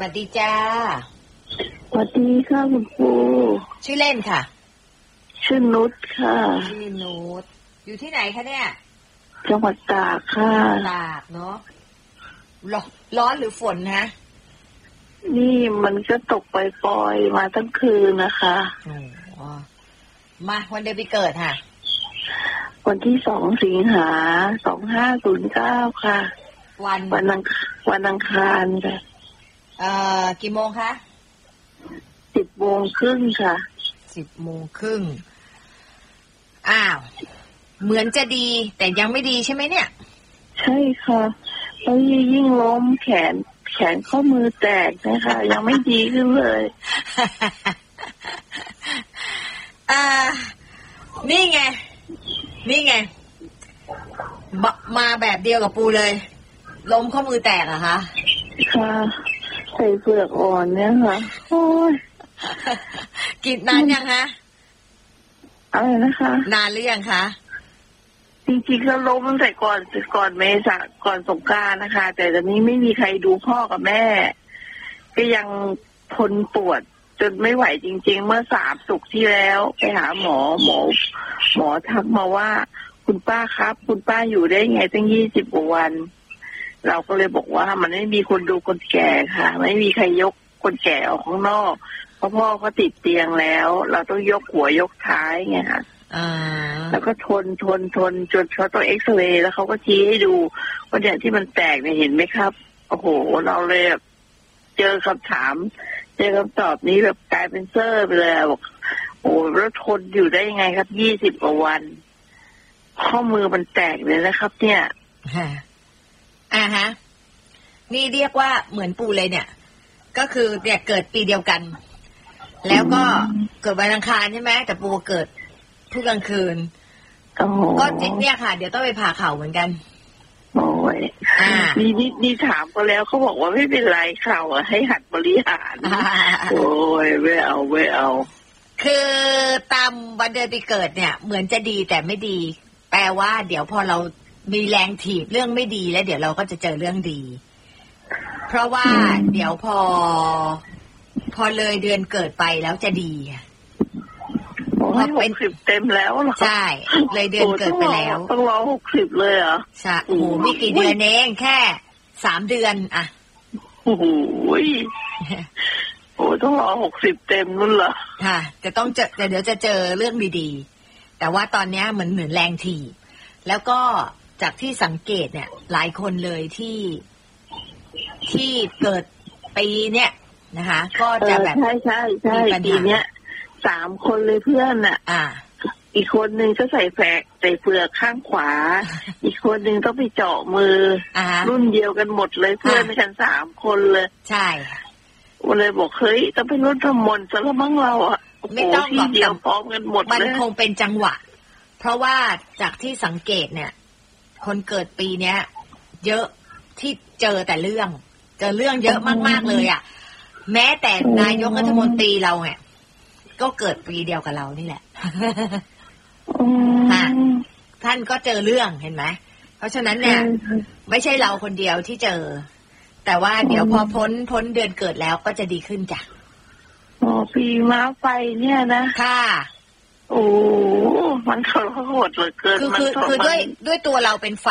วัสดีจ้าสวัสดีค่ะคุณปูชื่อเล่นค่ะชื่อนุชค่ะชื่อนุชอยู่ที่ไหนคะเนี่ยจังหวัดตากค่ะตากเนาะร้อนหรือฝนนะนี่มันก็ตกปล่อยๆมาทั้งคืนนะคะมาวันเดือนปีเกิดค่ะวันที่2 สิงหา 2509ค่ะวันอังคารค่ะกี่โมงคะ 10:30ค่ะ 10:30อ้าวเหมือนจะดีแต่ยังไม่ดีใช่ไหมเนี่ยใช่ค่ะแล้วยิ่งล้มแขนข้อมือแตกนะคะยังไม่ดีขึ้นเลยนี่ไงมาแบบเดียวกับปูเลยล้มข้อมือแตกอะคะค่ะใส่เปลือกอ่อนเนี่ยค่ะโอ้ยกินนานยังคะอะไรนะคะนานหรือยังคะจริงๆก็ล้มตั้งแต่ก่อนเมษาก่อนสงกรานต์นะคะแต่ตอนนี้ไม่มีใครดูพ่อกับแม่ก็ยังทนปวดจนไม่ไหวจริงๆเมื่อ3 ศุกร์ที่แล้วไปหาหมอทักมาว่าคุณป้าครับคุณป้าอยู่ได้ไงตั้ง20 กว่าวันเราก็เลยบอกว่ามันไม่มีคนดูคนแก่ค่ะไม่มีใครยกคนแก่ออกข้างนอกเพราะพ่อเขาติดเตียงแล้วเราต้องยกหัวยกท้ายไงค่ะแล้วก็ทนจนเขาต้องเอ็กซเรย์แล้วเขาก็ชี้ให้ดูว่าเนี่ยที่มันแตกเนี่ยเห็นไหมครับโอ้โหเราเลยเจอคำถามเจอคำตอบนี้แบบกลายเป็นเซอร์ไปเลยบอกโอ้แล้วทนอยู่ได้ยังไงครับ20 กว่าวันข้อมือมันแตกเลยนะครับเนี่ยฮะนี่เรียกว่าเหมือนปูเลยเนี่ยก็คือเนี่ยเกิดปีเดียวกันแล้วก็เกิดวันอังคารใช่ไหมแต่ปูเกิดทุกกลางคืนก็เนี่ยค่ะเดี๋ยวต้องไปผ่าเข่าเหมือนกันโอ้ยนี่ถามก็แล้วเขาบอกว่าไม่เป็นไรเข่าให้หัดบริหารโอ้ยไม่เอาคือตามวันเดือนปีเกิดเนี่ยเหมือนจะดีแต่ไม่ดีแปลว่าเดี๋ยวพอเรามีแรงถีบเรื่องไม่ดีแล้วเดี๋ยวเราก็จะเจอเรื่องดีเพราะว่าเดี๋ยวพอเลยเดือนเกิดไปแล้วจะดีพอเป็น60 เต็มแล้วเหรอใช่เลยเดือนเกิดไปแล้วต้องรอ60เลยเหรอใช่โอ้โหไม่กี่เดือนเองแค่3 เดือนอะโอ้โหต้องรอ60 เต็มนู่นเหรอค่ะจะต้องเดี๋ยวจะเจอเรื่องดีๆแต่ว่าตอนนี้เหมือนแรงถีบแล้วก็จากที่สังเกตเนี่ยหลายคนเลยที่เกิดปีเนี่ยนะคะก็จะแบบใช่ปีเนี้ย3 คนเลยเพื่อนน่ะอีกคนนึงก็ใส่เปลือกข้างขวาอีกคนนึงต้องไปเจาะมือรุ่นเดียวกันหมดเลยเพื่อนกัน3 คนเลยใช่เลยบอกเฮ้ยต้องเป็นรุ่นทำมนต์ซะแล้วมั้งเราอ่ะไม่ต้องที่เดียวพร้อมกันหมดมันคงเป็นจังหวะเพราะว่าจากที่สังเกตเนี่ยคนเกิดปีเนี้ยเยอะที่เจอแต่เรื่องเยอะมากๆเลยอ่ะแม้แต่นายกรัฐมนตรีเราเนี่ยก็เกิดปีเดียวกับเรานี่แหละท่านก็เจอเรื่องเห็นไหมเพราะฉะนั้นเนี่ยไม่ใช่เราคนเดียวที่เจอแต่ว่าเดี๋ยวพอพ้นเดือนเกิดแล้วก็จะดีขึ้นจ้ะปีม้าไฟเนี่ยนะค่ะโอ้มันทรหดเหลือเกินคือด้วยตัวเราเป็นไฟ